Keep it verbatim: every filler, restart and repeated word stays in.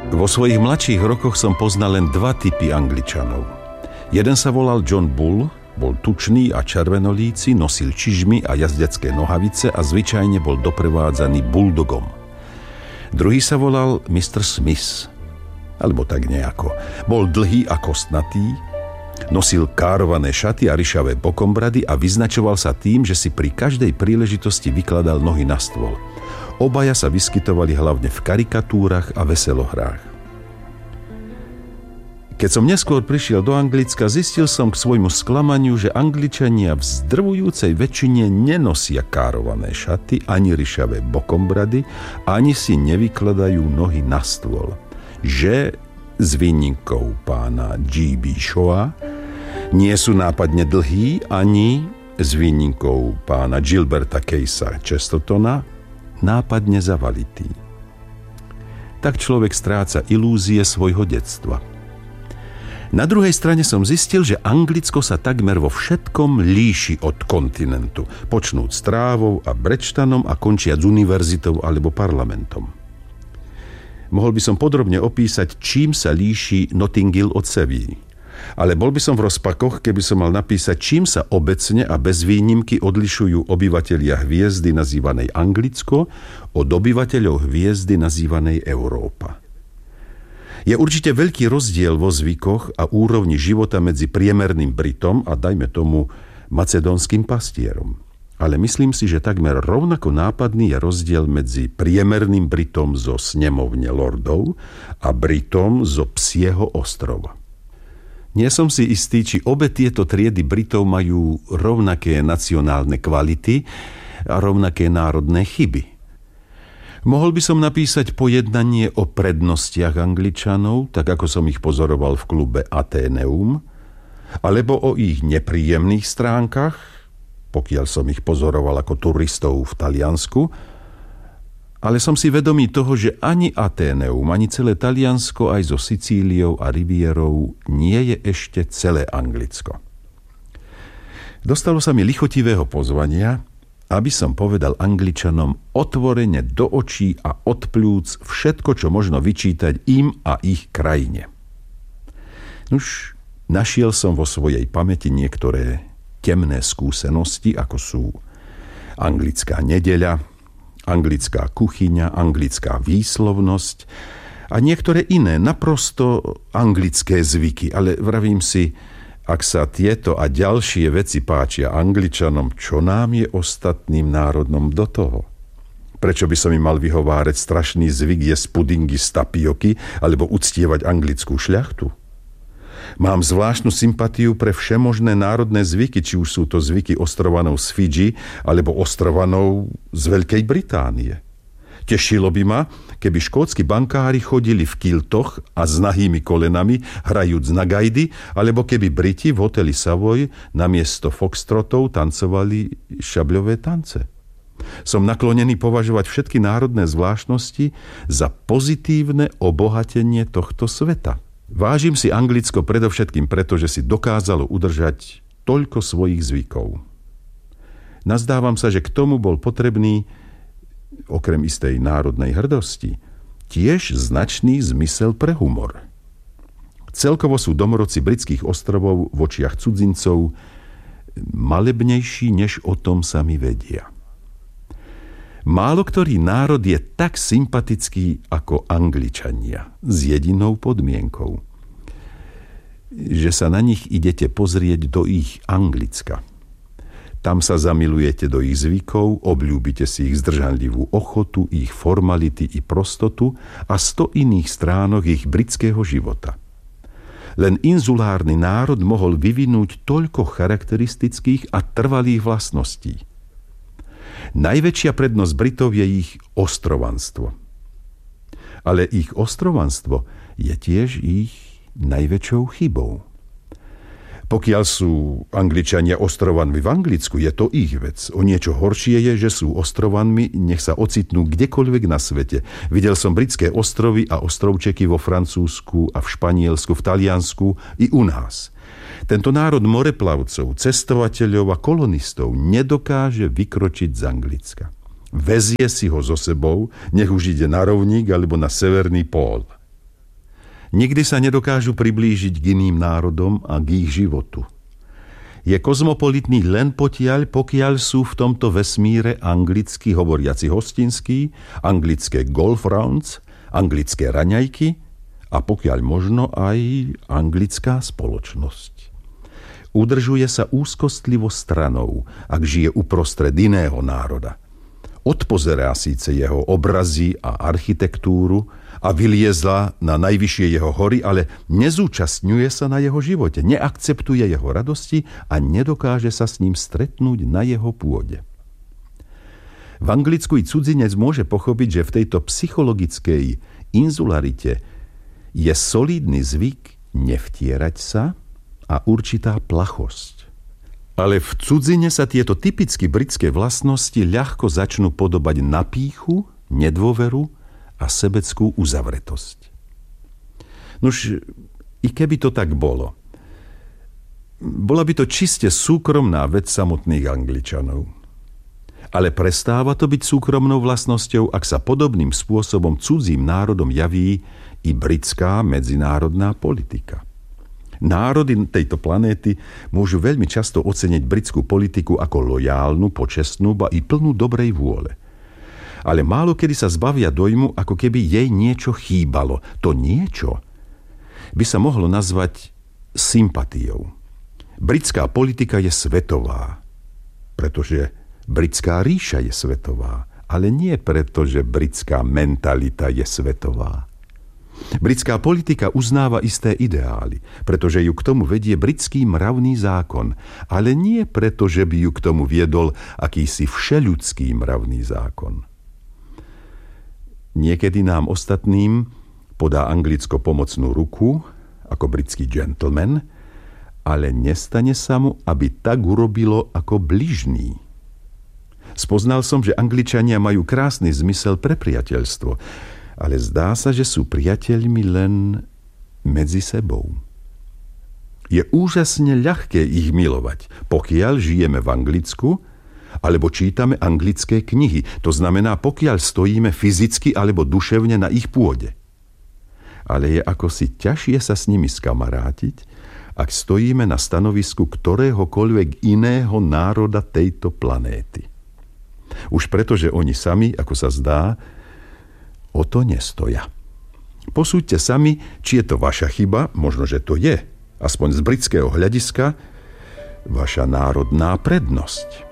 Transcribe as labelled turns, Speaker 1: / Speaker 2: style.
Speaker 1: Vo svojich mladších rokoch som poznal len dva typy Angličanov. Jeden sa volal John Bull, bol tučný a červenolíci, nosil čižmy a jazdecké nohavice a zvyčajne bol doprevádzaný bulldogom. Druhý sa volal mister Smith, alebo tak nejako. Bol dlhý a kostnatý, nosil kárované šaty a ryšavé bokombrady a vyznačoval sa tým, že si pri každej príležitosti vykladal nohy na stôl. Obaja sa vyskytovali hlavne v karikatúrach a veselohrách. Keď som neskôr prišiel do Anglicka, zistil som k svojmu sklamaniu, že Angličania v zdrvujúcej väčšine nenosia kárované šaty, ani ryšavé bokombrady, ani si nevykladajú nohy na stôl. Že s výnimkou pána G B Shawa nie sú nápadne dlhí, ani s výnimkou pána Gilberta Casea Chestertona nápadne zavalitý. Tak človek stráca ilúzie svojho detstva. Na druhej strane som zistil, že Anglicko sa takmer vo všetkom líši od kontinentu, počnúc trávou a brečtanom a končiac univerzitou alebo parlamentom. Mohol by som podrobne opísať, čím sa líši Notting Hill od Seville. Ale bol by som v rozpakoch, keby som mal napísať, čím sa obecne a bez výnimky odlišujú obyvatelia hviezdy nazývanej Anglicko od obyvateľov hviezdy nazývanej Európa. Je určite veľký rozdiel vo zvykoch a úrovni života medzi priemerným Britom a dajme tomu macedónskym pastierom. Ale myslím si, že takmer rovnako nápadný je rozdiel medzi priemerným Britom zo snemovne lordov a Britom zo Psieho ostrova. Nie som si istý, či obe tieto triedy Britov majú rovnaké nacionálne kvality a rovnaké národné chyby. Mohol by som napísať pojednanie o prednostiach Angličanov, tak ako som ich pozoroval v klube Atheneum, alebo o ich nepríjemných stránkach, pokiaľ som ich pozoroval ako turistov v Taliansku, ale som si vedomý toho, že ani Atheneum, ani celé Taliansko aj so Sicíliou a Rivierou nie je ešte celé Anglicko. Dostalo sa mi lichotivého pozvania, aby som povedal Angličanom otvorene do očí a od pľúc všetko, čo možno vyčítať im a ich krajine. Nuž, našiel som vo svojej pamäti niektoré temné skúsenosti, ako sú anglická nedeľa, anglická kuchyňa, anglická výslovnosť a niektoré iné, naprosto anglické zvyky. Ale vravím si, ak sa tieto a ďalšie veci páčia Angličanom, čo nám je ostatným národom do toho? Prečo by som im mal vyhovárať strašný zvyk jesť pudingy z tapioky alebo uctievať anglickú šľachtu? Mám zvláštnu sympatiu pre všemožné národné zvyky, či už sú to zvyky ostrovanov z Fidži alebo ostrovanov z Veľkej Británie. Tešilo by ma, keby škótsky bankári chodili v kiltoch a s nahými kolenami, hrajúc na gajdy, alebo keby Briti v hoteli Savoy namiesto foxtrotov tancovali šabľové tance. Som naklonený považovať všetky národné zvláštnosti za pozitívne obohatenie tohto sveta. Vážim si Anglicko predovšetkým preto, že si dokázalo udržať toľko svojich zvykov. Nazdávam sa, že k tomu bol potrebný, okrem istej národnej hrdosti, tiež značný zmysel pre humor. Celkovo sú domorodci britských ostrovov v očiach cudzincov malebnejší, než o tom sami vedia. Málo ktorý národ je tak sympatický ako Angličania, s jedinou podmienkou, že sa na nich idete pozrieť do ich Anglicka. Tam sa zamilujete do ich zvykov, obľúbite si ich zdržanlivú ochotu, ich formality i prostotu a sto iných stránok ich britského života. Len inzulárny národ mohol vyvinúť toľko charakteristických a trvalých vlastností. Najväčšia prednosť Britov je ich ostrovanstvo. Ale ich ostrovanstvo je tiež ich najväčšou chybou. Pokiaľ sú Angličania ostrovanmi v Anglicku, je to ich vec. O niečo horšie je, že sú ostrovanmi, nech sa ocitnú kdekoľvek na svete. Videl som britské ostrovy a ostrovčeky vo Francúzsku a v Španielsku, v Taliansku i u nás. Tento národ moreplavcov, cestovateľov a kolonistov nedokáže vykročiť z Anglicka. Vezie si ho so sebou, nech už ide na rovník alebo na severný pól. Nikdy sa nedokážu priblížiť k iným národom a k ich životu. Je kozmopolitný len potiaľ, pokiaľ sú v tomto vesmíre anglicky hovoriaci hostinskí, anglické golf rounds, anglické raňajky a pokiaľ možno aj anglická spoločnosť. Udržuje sa úzkostlivo stranou, ak žije uprostred iného národa. Odpozerá síce jeho obrazy a architektúru a vyliezla na najvyššie jeho hory, ale nezúčastňuje sa na jeho živote, neakceptuje jeho radosti a nedokáže sa s ním stretnúť na jeho pôde. V Anglicku i cudzinec môže pochopiť, že v tejto psychologickej inzularite je solídny zvyk nevtierať sa a určitá plachosť. Ale v cudzine sa tieto typicky britské vlastnosti ľahko začnú podobať na pýchu, nedôveru a sebeckú uzavretosť. Nuž, i keby to tak bolo, bola by to čiste súkromná vec samotných Angličanov. Ale prestáva to byť súkromnou vlastnosťou, ak sa podobným spôsobom cudzím národom javí i britská medzinárodná politika. Národy tejto planéty môžu veľmi často oceniť britskú politiku ako lojálnu, počestnú, ba i plnú dobrej vôle. Ale málo kedy sa zbavia dojmu, ako keby jej niečo chýbalo. To niečo by sa mohlo nazvať sympatiou. Britská politika je svetová, pretože britská ríša je svetová, ale nie preto, že britská mentalita je svetová. Britská politika uznáva isté ideály, pretože ju k tomu vedie britský mravný zákon, ale nie preto, že by ju k tomu viedol akýsi všeľudský mravný zákon. Niekedy nám ostatným podá Anglicko pomocnú ruku, ako britský gentleman, ale nestane sa mu, aby tak urobilo ako bližný. Spoznal som, že Angličania majú krásny zmysel pre priateľstvo, ale zdá sa, že sú priateľmi len medzi sebou. Je úžasne ľahké ich milovať, pokiaľ žijeme v Anglicku, alebo čítame anglické knihy. To znamená, pokiaľ stojíme fyzicky alebo duševne na ich pôde. Ale je ako si ťažšie sa s nimi skamarátiť, ak stojíme na stanovisku ktoréhokoľvek iného národa tejto planéty. Už preto, že oni sami, ako sa zdá, o to nestoja. Posúďte sami, či je to vaša chyba, možno, že to je, aspoň z britského hľadiska, vaša národná prednosť.